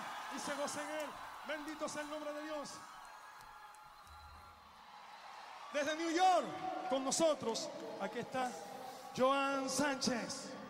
y se goza en Él. Bendito sea el nombre de Dios. Desde New York, con nosotros, aquí está Joan Sánchez.